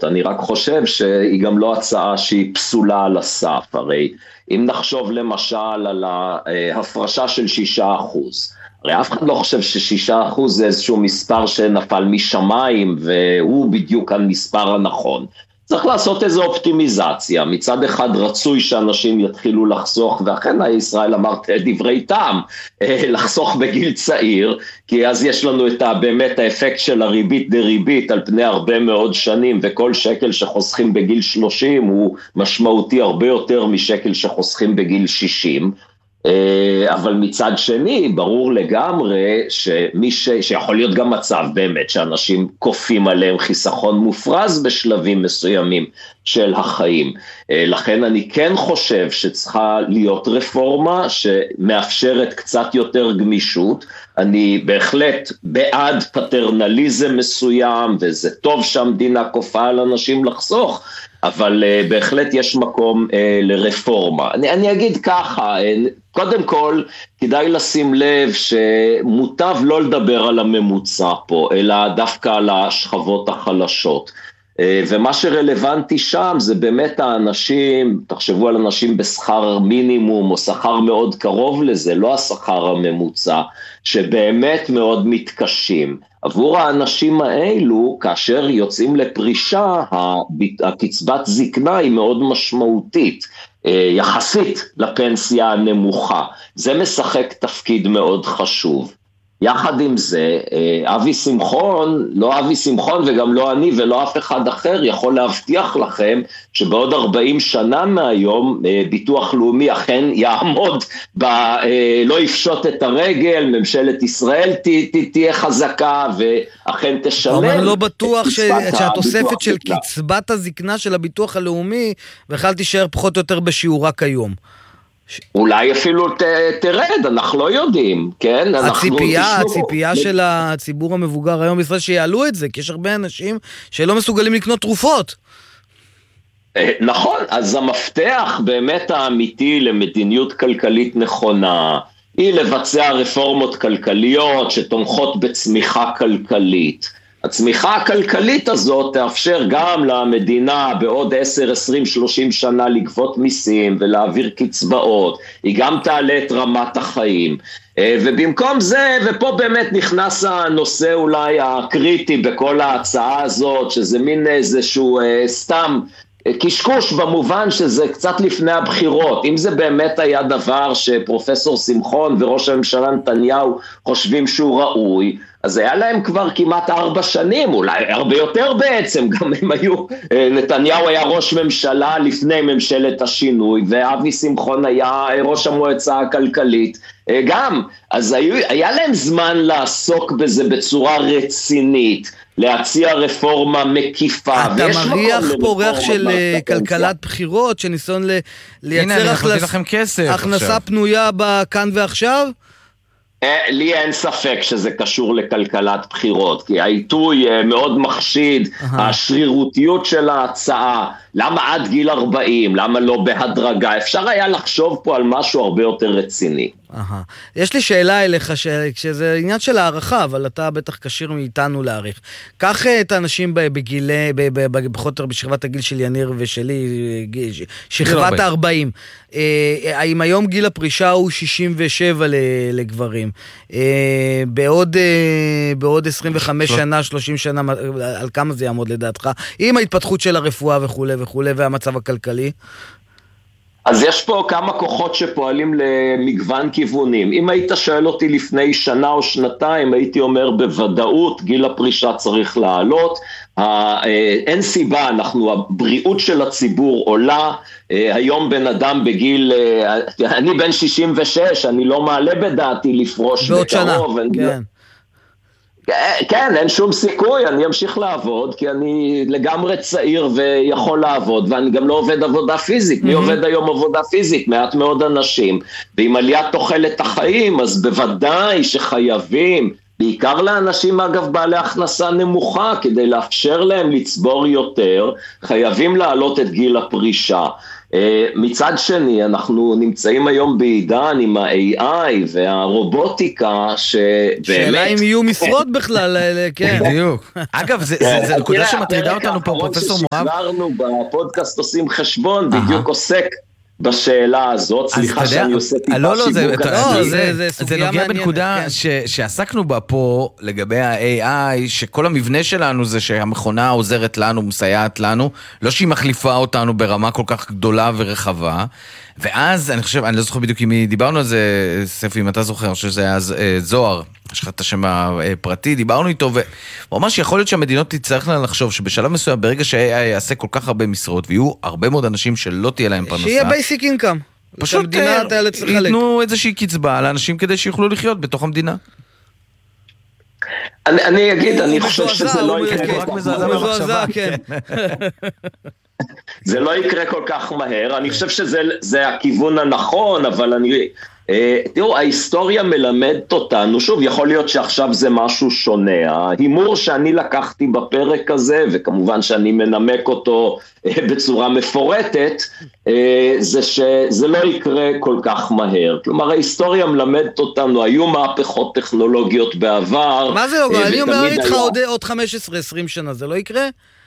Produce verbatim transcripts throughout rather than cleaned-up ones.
אני רק חושב שהיא גם לא הצעה שהיא פסולה על הסף, הרי אם נחשוב למשל על ההפרשה של שישה אחוז, הרי אף אחד לא חושב ששישה אחוז זה איזשהו מספר שנפל משמיים, והוא בדיוק המספר הנכון. צריך לעשות איזו אופטימיזציה, מצד אחד רצוי שאנשים יתחילו לחסוך, ואכן ישראל אמרת דברי טעם, לחסוך בגיל צעיר, כי אז יש לנו את באמת האפקט של הריבית דריבית על פני הרבה מאוד שנים, וכל שקל שחוסכים בגיל שלושים הוא משמעותי הרבה יותר משקל שחוסכים בגיל שישים, אבל מצד שני ברור לגמרי שמי ש... שיכול להיות גם מצב באמת שאנשים קופים עליהם חיסכון מופרז בשלבים מסוימים של החיים, לכן אני כן חושב שצריכה להיות רפורמה שמאפשרת קצת יותר גמישות, אני בהחלט בעד פטרנליזם מסוים וזה טוב שהמדינה כופה על אנשים לחסוך, אבל uh, בהחלט יש מקום uh, לרפורמה. אני, אני אגיד ככה, uh, קודם כל כדאי לשים לב שמוטב לא לדבר על הממוצע פה, אלא דווקא על השכבות החלשות. Uh, ומה שרלוונטי שם זה באמת האנשים, תחשבו על אנשים בשכר מינימום או שכר מאוד קרוב לזה, לא השכר הממוצע, שבאמת מאוד מתקשים. עבור האנשים האלו, כאשר יוצאים לפרישה, הקצבת זקנה היא מאוד משמעותית, יחסית לפנסיה הנמוכה. זה משחק תפקיד מאוד חשוב. יחד עם זה, אבי שמחון, לא אבי שמחון וגם לא אני ולא אף אחד אחר, יכול להבטיח לכם שבעוד ארבעים שנה מהיום, ביטוח לאומי אכן יעמוד, ב, לא יפשוט את הרגל, ממשלת ישראל ת, ת, תהיה חזקה ואכן תשלם. אבל לא בטוח ש, שהתוספת של קצבת הזקנה של הביטוח הלאומי, בכלל תישאר פחות או יותר בשיעורה כיום. אולי אפילו ת, תרד, אנחנו לא יודעים, כן? הציפייה, הציפייה של הציבור המבוגר היום בישראל שיעלו את זה, כי יש הרבה אנשים שלא מסוגלים לקנות תרופות. נכון, אז המפתח באמת האמיתי למדיניות כלכלית נכונה, היא לבצע רפורמות כלכליות שתומכות בצמיחה כלכלית. הצמיחה הכלכלית הזאת תאפשר גם למדינה בעוד עשר, עשרים, שלושים שנה לגבות מיסים ולהעביר קצבאות, היא גם תעלה את רמת החיים, ובמקום זה, ופה באמת נכנס הנושא אולי הקריטי בכל ההצעה הזאת, שזה מין איזשהו סתם קשקוש במובן שזה קצת לפני הבחירות, אם זה באמת היה דבר שפרופסור שמחון וראש הממשלה נתניהו חושבים שהוא ראוי, אז היה להם כבר כמעט ארבע שנים, אולי הרבה יותר בעצם, גם הם היו, נתניהו היה ראש ממשלה לפני ממשלת השינוי, ואבי שמחון היה ראש המועצה הכלכלית, גם, אז היה, היה להם זמן לעסוק בזה בצורה רצינית, להציע רפורמה מקיפה. אתה מריח פה ריח של כלכלת בחירות, שניסיון לייצר הכנסה פנויה בכאן ועכשיו? לי אין ספק שזה קשור לכלכלת בחירות, כי העיתוי מאוד מחשיד, השרירותיות של ההצעה, למה עד גיל ארבעים, למה לא בהדרגה, אפשר היה לחשוב פה על משהו הרבה יותר רציני. יש לי שאלה אליך, שזה עניין של הערכה, אבל אתה בטח קשיר מאיתנו להעריך. קח את האנשים בגילי, פחות או בשכבת הגיל של יניר ושלי, שכבת ה-ארבעים. האם היום גיל הפרישה הוא שישים ושבע לגברים? בעוד בעוד עשרים וחמש שנה, שלושים שנה, על כמה זה יעמוד לדעתך? עם ההתפתחות של הרפואה וכו' וכו' והמצב הכלכלי? אז יש פה כמה כוחות שפועלים למגוון כיוונים. אם היית שואל אותי לפני שנה או שנתיים, הייתי אומר בוודאות, גיל הפרישה צריך לעלות. אין סיבה, אנחנו, הבריאות של הציבור עולה. היום בן אדם בגיל, אני בן שישים ושש, אני לא מעלה בדעתי לפרוש בעוד שנה, כן. כן, אין שום סיכוי, אני אמשיך לעבוד, כי אני לגמרי צעיר ויכול לעבוד, ואני גם לא עובד עבודה פיזית, מי עובד היום עבודה פיזית? מעט מאוד אנשים, ועם עליית תוחלת החיים, אז בוודאי שחייבים בעיקר לאנשים אגב בעלי הכנסה נמוכה, כדי לאפשר להם לצבור יותר, חייבים להעלות את גיל הפרישה. מצד שני, אנחנו נמצאים היום בעידן עם ה-איי איי והרובוטיקה, שבאמת... שאלה אם יהיו משרות בכלל, כן. בדיוק. אגב, זה נקודה שמטרידה אותנו פה, פרופסור מואב. ששחררנו בפודקאסט עושים חשבון, בדיוק עוסק בשאלה הזאת, סליחה שאני עושה טיפה שיווק. לא, זה נוגע בנקודה שעסקנו בה פה לגבי ה-איי איי, שכל המבנה שלנו זה שהמכונה עוזרת לנו, מסייעת לנו, לא שהיא מחליפה אותנו ברמה כל כך גדולה ורחבה, ואז אני חושב, אני לא זוכר בדיוק אם דיברנו על זה, ספי, אם אתה זוכר, שזה היה זוהר, יש לך את השם הפרטי, דיברנו איתו, והוא אמר שיכול להיות שהמדינות תצטרכנה לחשוב שבשלב מסוים, ברגע שה-איי איי יעשה כל כך הרבה משרות, ויהיו הרבה מאוד אנשים שלא תהיה להם פרנסה, שיהיה בייסיק אינקאם, פשוט ייתנו איזושהי קצבה לאנשים כדי שיוכלו לחיות בתוך המדינה. אני אגיד, אני חושב שזה לא יקרה. זה לא יקרה כל כך מהר, אני חושב שזה הכיוון הנכון, אבל אני... תראו, ההיסטוריה מלמדת אותנו, שוב, יכול להיות שעכשיו זה משהו שונה, ההימור שאני לקחתי בפרק הזה, וכמובן שאני מנמק אותו בצורה מפורטת, זה שזה לא יקרה כל כך מהר. כלומר, ההיסטוריה מלמדת אותנו, היו מהפכות טכנולוגיות בעבר. מה זה יוגע? אני אומר איתך עוד חמש עשרה עשרים שנה, זה לא יקרה?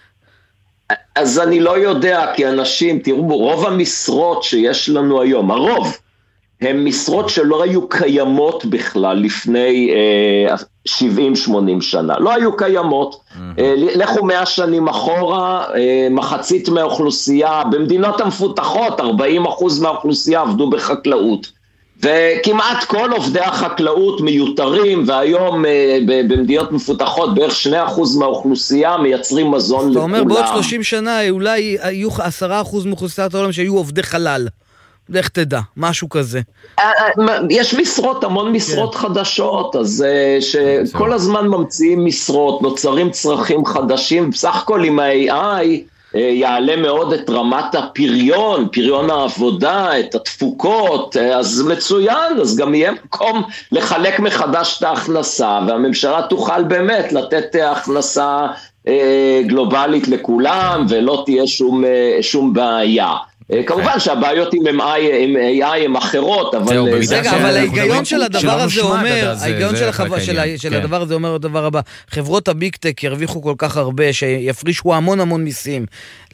אז אני לא יודע, כי אנשים, תראו, רוב המשרות שיש לנו היום, הרוב, הן משרות שלא היו קיימות בכלל לפני אה, שבעים שמונים שנה, לא היו קיימות, mm-hmm. אה, לכו מאה שנים אחורה, אה, מחצית מהאוכלוסייה, במדינות המפותחות, ארבעים אחוז מהאוכלוסייה עבדו בחקלאות, וכמעט כל עובדי החקלאות מיותרים, והיום אה, במדינות מפותחות בערך שני אחוז מהאוכלוסייה מייצרים מזון לכולם. אתה אומר בעוד שלושים שנה אולי היו עשרה אחוז מאוכלוסיית העולם שהיו עובדי חלל. לך תדע, משהו כזה. יש משרות, המון משרות חדשות, אז שכל הזמן ממציאים משרות, נוצרים צרכים חדשים, בסך הכל עם ה-איי איי יעלה מאוד את רמת הפריון, פריון העבודה, את התפוקות, אז מצוין, אז גם יהיה מקום לחלק מחדש את ההכנסה, והממשלה תוכל באמת לתת הכנסה גלובלית לכולם, ולא תהיה שום, שום בעיה. כמובן שהבעיות עם איי איי הם אחרות, אבל... רגע, אבל ההיגיון של הדבר הזה אומר, ההיגיון של הדבר הזה אומר הדבר הבא, חברות הביג טק ירוויחו כל כך הרבה, שיפרישו המון המון מיסים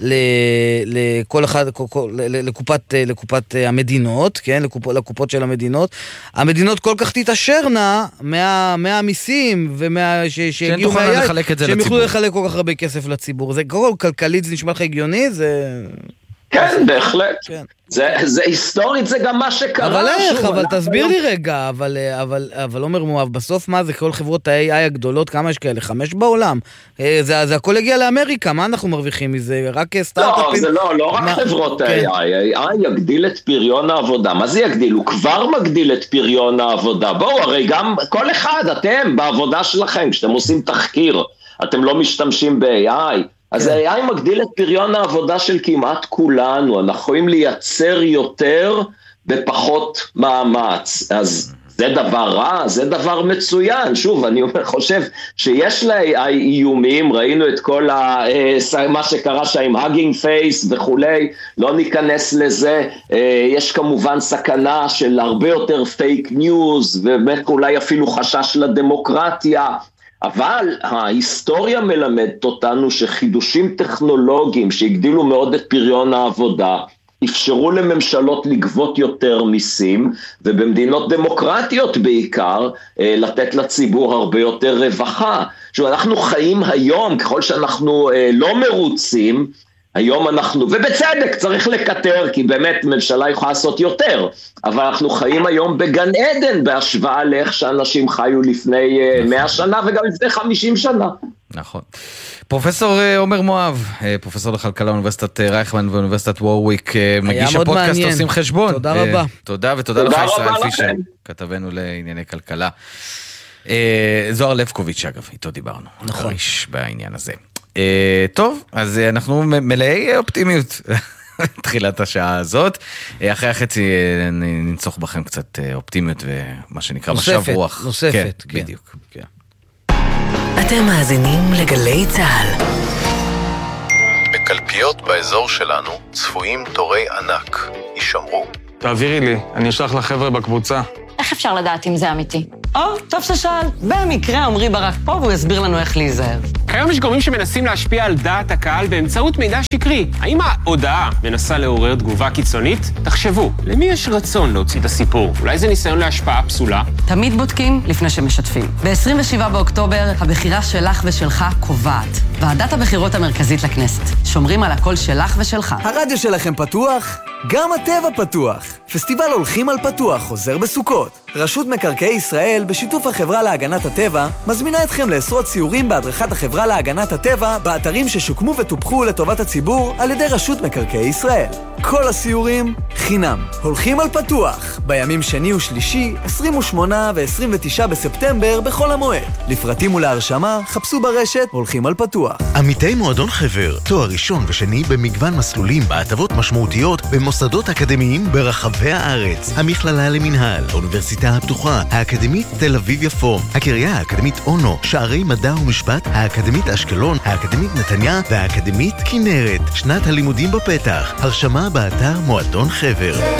לכל אחד, לקופת המדינות, כן, לקופות של המדינות, המדינות כל כך תתעשרנה מהמיסים, שהגיעו מהיד, שהם יוכלו לחלק כל כך הרבה כסף לציבור. זה כל כלכלית, זה נשמע לך הגיוני, זה... כן, בהחלט. כן. זה, זה היסטורית, זה גם מה שקרה. אבל איך, אבל תסביר לי רגע, אבל, אבל, אבל אומר מואב, בסוף מה זה כל חברות ה-איי איי הגדולות, כמה יש כאלה? חמש בעולם. זה, זה הכל הגיע לאמריקה, מה אנחנו מרוויחים מזה? רק סטארט-אפים? לא, זה לא, לא רק מה... חברות ה-איי איי. ה-איי איי יגדיל את פריון העבודה. מה זה יגדיל? הוא כבר מגדיל את פריון העבודה. בואו, הרי גם כל אחד, אתם, בעבודה שלכם, כשאתם עושים תחקיר, אתם לא משתמשים ב-איי איי, אז ה-איי איי מגדיל את פריון העבודה של כמעט כולנו, אנחנו יכולים לייצר יותר בפחות מאמץ, אז זה דבר רע, זה דבר מצוין, שוב, אני חושב שיש ל-איי איי איומים, ראינו את כל ה, מה שקרה שם, הגינג פייס וכולי, לא ניכנס לזה, יש כמובן סכנה של הרבה יותר פייק ניוז, ובאמת אולי אפילו חשש לדמוקרטיה, אבל ההיסטוריה מלמדת אותנו שחידושים טכנולוגיים שהגדילו מאוד את פריון העבודה, אפשרו לממשלות לגבות יותר מיסים, ובמדינות דמוקרטיות בעיקר, לתת לציבור הרבה יותר רווחה. שאנחנו חיים היום, ככל שאנחנו לא מרוצים, היום אנחנו, ובצדק צריך לקטר, כי באמת ממשלה יכולה לעשות יותר, אבל אנחנו חיים היום בגן עדן, בהשוואה לאיך שאנשים חיו לפני מאה שנה, וגם לפני חמישים שנה. נכון. פרופסור עומר מואב, פרופסור לכלכלה אוניברסיטת רייכמן ואוניברסיטת וורוויק, מגיש הפודקאסט עושים חשבון. תודה רבה. תודה, ותודה לך ישראל פישר, כתבנו לענייני כלכלה. זוהר לבקוביץ' אגב, איתו דיברנו. נכון. איש בעניין הזה. טוב, אז אנחנו מלאי אופטימיות תחילת השעה הזאת. אחרי החצי ננצוח בכם קצת אופטימיות ומה שנקרא משב רוח. נוספת, נוספת. בדיוק. אתם מאזינים לגלי צהל. בקלפיות באזור שלנו צפויים תורי ענק. יישמרו. תעבירי לי, אני אשלח לחבר'ה בקבוצה. איך אפשר לדעת אם זה אמיתי? או, טוב ששאל. במקרה עמרי ברק פה והוא יסביר לנו איך להיזהר. כיום יש גורמים שמנסים להשפיע על דעת הקהל באמצעות מידע שקרי. האם ההודעה מנסה לעורר תגובה קיצונית? תחשבו, למי יש רצון להוציא את הסיפור? אולי זה ניסיון להשפעה פסולה? תמיד בודקים לפני שמשתפים. ב-עשרים ושבעה באוקטובר הבחירה שלך ושלך קובעת. ועדת הבחירות המרכזית לכנסת. שומרים על הקול שלך ושלך. הרדיו שלכם פתוח? גם הטבע פתוח. פסטיבל הולכים על פתוח חוזר בסוכות. רשות מקרקעי ישראל, בשיתוף החברה להגנת הטבע, מזמינה אתכם לעשרות סיורים בהדרכת החברה להגנת הטבע באתרים ששוקמו וטופחו לטובת הציבור על ידי רשות מקרקעי ישראל. כל הסיורים חינם. הולכים על פתוח, בימים שני ושלישי, עשרים ושמונה ו-עשרים ותשעה בספטמבר בכל המועד. לפרטים ולהרשמה, חפשו ברשת הולכים על פתוח. עמיתי מועדון חבר, תואר ראשון ושני במגוון מסלולים בהטבות משמעותיות במוסדות אקדמיים ברחבי הארץ. המכללה למנהל, האוניברסיטה הפתוחה, האקדמית תל אביב יפו, הקריה האקדמית אונו, שערי מדע ומשפט, האקדמית אשקלון, האקדמית נתניה והאקדמית כנרת. שנת הלימודים בפתח. הרשמה באתר מועדון חבר.